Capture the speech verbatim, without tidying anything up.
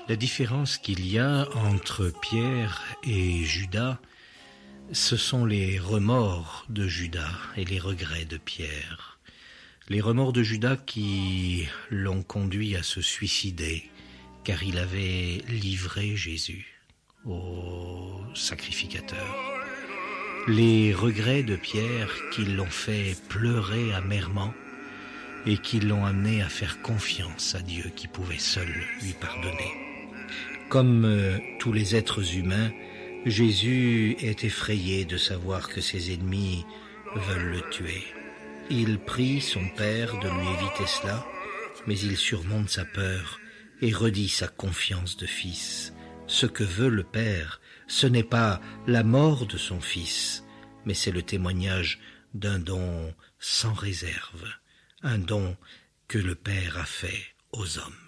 La différence qu'il y a entre Pierre et Judas, ce sont les remords de Judas et les regrets de Pierre. Les remords de Judas qui l'ont conduit à se suicider, car il avait livré Jésus au sacrificateur. Les regrets de Pierre qui l'ont fait pleurer amèrement et qui l'ont amené à faire confiance à Dieu qui pouvait seul lui pardonner. Comme euh, tous les êtres humains, Jésus est effrayé de savoir que ses ennemis veulent le tuer. Il prie son Père de lui éviter cela, mais il surmonte sa peur et redit sa confiance de fils. Ce que veut le Père, ce n'est pas la mort de son Fils, mais c'est le témoignage d'un don sans réserve, un don que le Père a fait aux hommes.